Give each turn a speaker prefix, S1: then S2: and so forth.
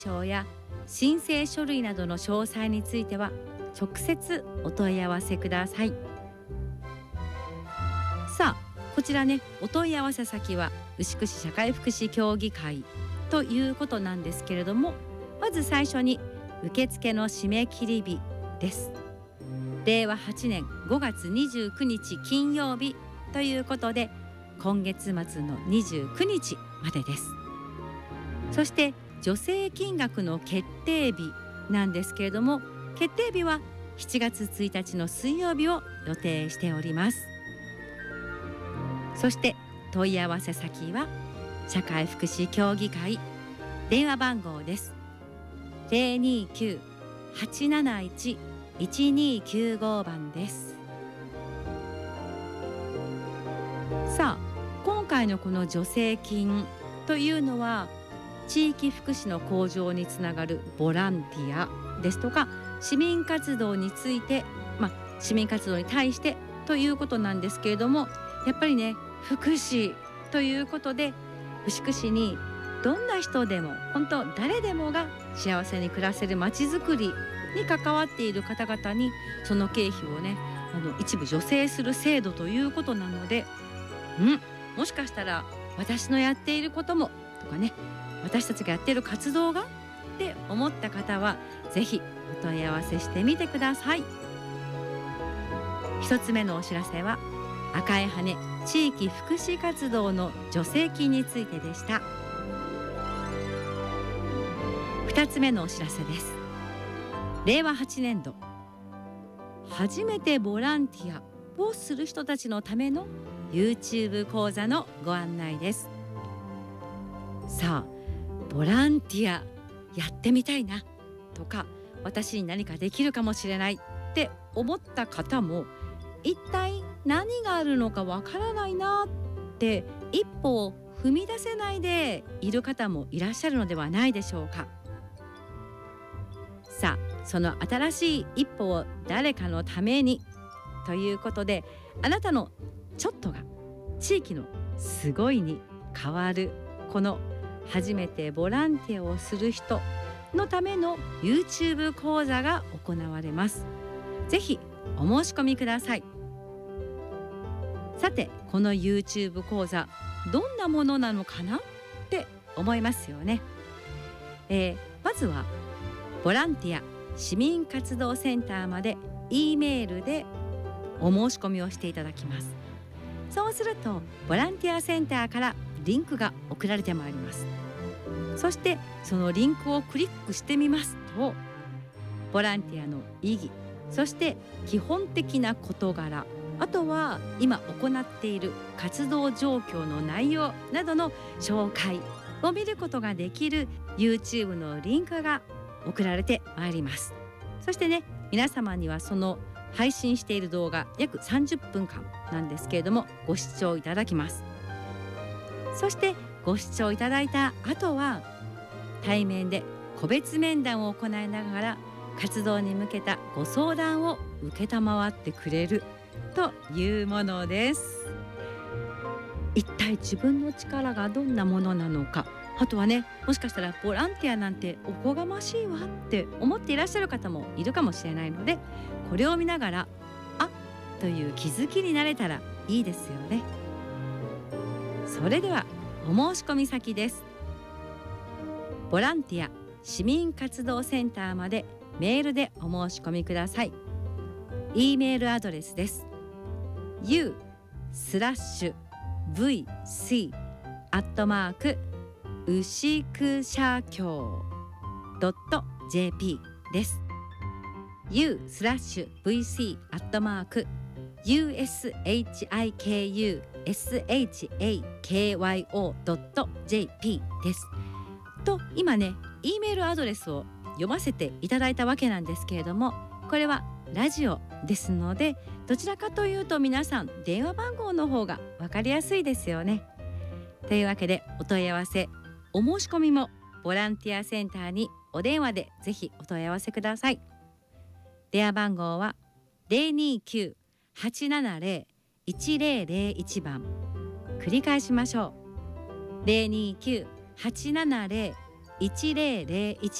S1: 証や申請書類などの詳細については直接お問い合わせください。さあこちらね、お問い合わせ先は牛久市社会福祉協議会ということなんですけれども、まず最初に受付の締め切り日です。令和8年5月29日金曜日ということで、今月末の29日までです。そして助成金額の決定日なんですけれども、決定日は7月1日の水曜日を予定しております。そして問い合わせ先は社会福祉協議会、電話番号です。029-871-1295番です。さあ今回のこの助成金というのは、地域福祉の向上につながるボランティアですとか市民活動について、市民活動に対してということなんですけれども、やっぱりね、福祉ということで牛久市にどんな人でも本当誰でもが幸せに暮らせるまちづくりに関わっている方々にその経費をね、一部助成する制度ということなので、もしかしたら私のやっていることもとかね、私たちがやっている活動がって思った方はぜひお問い合わせしてみてください。一つ目のお知らせは赤い羽地域福祉活動の助成金についてでした。二つ目のお知らせです。令和8年度初めてボランティアをする人たちのための YouTube 講座のご案内です。さあボランティアやってみたいなとか、私に何かできるかもしれないって思った方も、一体何があるのかわからないなって一歩を踏み出せないでいる方もいらっしゃるのではないでしょうか。さあその新しい一歩を誰かのためにということで、あなたのちょっとが地域のすごいに変わる、この初めてボランティアをする人のための YouTube 講座が行われます。ぜひお申し込みください。さてこの YouTube 講座どんなものなのかなって思いますよね。まずはボランティア市民活動センターまで E メールでお申し込みをしていただきます。そうするとボランティアセンターからリンクが送られてまいります。そしてそのリンクをクリックしてみますと、ボランティアの意義、そして基本的な事柄、あとは今行っている活動状況の内容などの紹介を見ることができる YouTube のリンクが送られてまいります。そしてね、皆様にはその配信している動画約30分間なんですけれどもご視聴いただきます。そしてご視聴いただいた後は対面で個別面談を行いながら活動に向けたご相談を承ってくれるというものです。一体自分の力がどんなものなのか、あとはね、もしかしたらボランティアなんておこがましいわって思っていらっしゃる方もいるかもしれないので、これを見ながらという気づきになれたらいいですよね。それではお申し込み先です。ボランティア市民活動センターまでメールでお申し込みください。 E メールアドレスです。 u/vc 牛久社協 .jp です。 u/vc ushikushakyo.jp です。と今ね E メールアドレスを読ませていただいたわけなんですけれども、これはラジオですので、どちらかというと皆さん電話番号の方が分かりやすいですよね。というわけでお問い合わせお申し込みもボランティアセンターにお電話でぜひお問い合わせください。電話番号は 029-870-1001 番。繰り返しましょう。 029-870-1001 1001